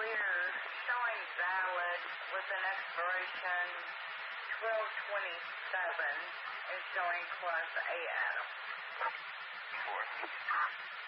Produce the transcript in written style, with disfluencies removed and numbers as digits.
we're showing valid with an expiration 12/27 and showing class A, Adam.